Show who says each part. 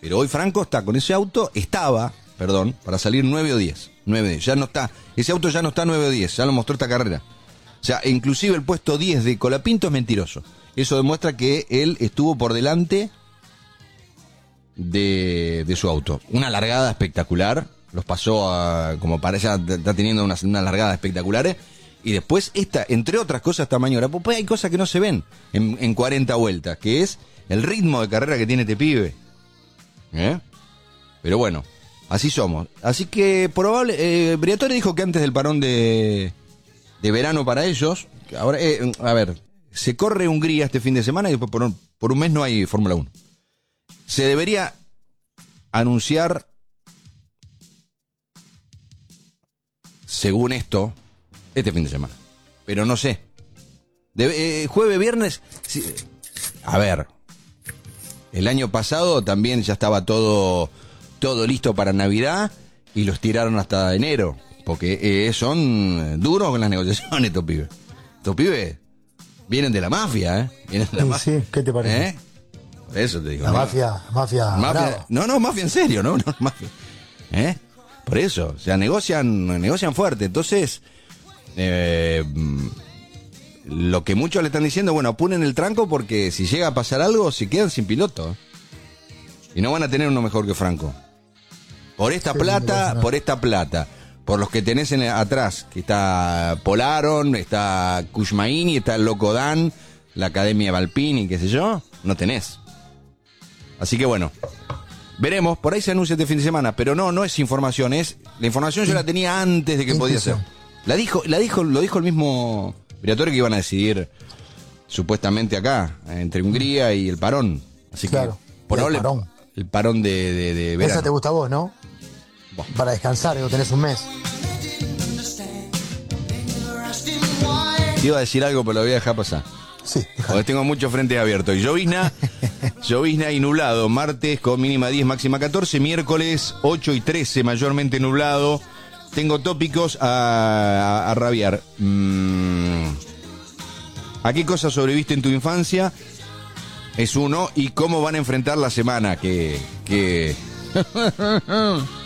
Speaker 1: Pero hoy Franco está con ese auto, para salir 9 o 10. 9 o 10. Ya no está, ese auto ya no está 9 o 10, ya lo mostró esta carrera. O sea, inclusive el puesto 10 de Colapinto es mentiroso. Eso demuestra que él estuvo por delante de su auto. Una largada espectacular, los pasó como parece, está teniendo unas largadas espectaculares. Y después entre otras cosas, esta maniobra. Pues hay cosas que no se ven en 40 vueltas, que es el ritmo de carrera que tiene este pibe. Pero bueno, así somos. Así que Briatore dijo que antes del parón de verano para ellos, ahora, a ver, se corre Hungría este fin de semana y después por un mes no hay Fórmula 1. Se debería anunciar, según esto, este fin de semana. Pero no sé. Jueves, viernes. Sí, a ver. El año pasado también ya estaba todo listo para Navidad y los tiraron hasta enero. Porque son duros con las negociaciones estos pibes. Estos pibes vienen de la mafia, Vienen de la mafia.
Speaker 2: Sí, ¿qué te parece?
Speaker 1: Por eso te digo.
Speaker 2: La mafia brava.
Speaker 1: No, mafia en serio, no, mafia. Por eso, o sea, negocian fuerte. Entonces, lo que muchos le están diciendo, bueno, apuren el tranco porque si llega a pasar algo, se quedan sin piloto. Y no van a tener uno mejor que Franco. Por esta plata, por los que tenés atrás, que está Polaron, está Kushmaini, está el Loco Dan, la Academia Valpini, qué sé yo, no tenés. Así que bueno, veremos, por ahí se anuncia este fin de semana, pero no es información, la información yo la tenía antes de que podía ser. Lo dijo el mismo Briatore que iban a decidir supuestamente acá, entre Hungría y el parón. Así que por ahora el parón de verano.
Speaker 2: Esa te gusta a vos, ¿no? Bueno. Para descansar, no tenés un mes.
Speaker 1: Te iba a decir algo, pero lo voy a dejar pasar.
Speaker 2: Sí,
Speaker 1: porque tengo muchos frentes abiertos. Y llovizna y nublado. Martes con mínima 10, máxima 14. Miércoles 8 y 13, mayormente nublado. Tengo tópicos a rabiar. ¿A qué cosas sobreviviste en tu infancia? Es uno. ¿Y cómo van a enfrentar la semana? Que